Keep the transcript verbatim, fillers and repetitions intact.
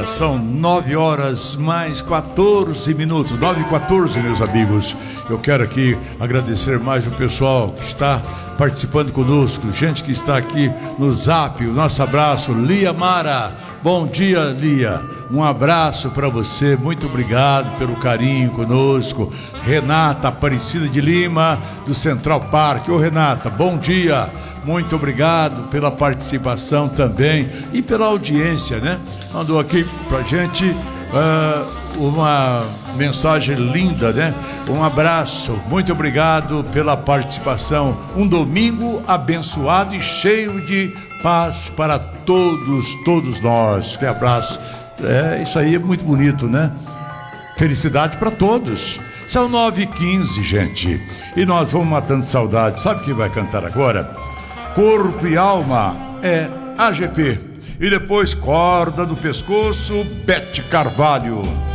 São nove horas mais quatorze minutos, nove e quatorze, meus amigos. Eu quero aqui agradecer mais o pessoal que está participando conosco, gente que está aqui no Zap. O nosso abraço, Lia Mara. Bom dia, Lia. Um abraço para você, muito obrigado pelo carinho conosco. Renata Aparecida de Lima, do Central Park. Ô Renata, bom dia. Muito obrigado pela participação também e pela audiência, né? Mandou aqui pra gente uh, uma mensagem linda, né? Um abraço, muito obrigado pela participação. Um domingo abençoado e cheio de paz para todos, todos nós. Que abraço. É, isso aí é muito bonito, né? Felicidade para todos. São nove e quinze, gente. E nós vamos matando saudade. Sabe quem vai cantar agora? Corpo e Alma é A G P. E depois Corda do Pescoço, Bete Carvalho.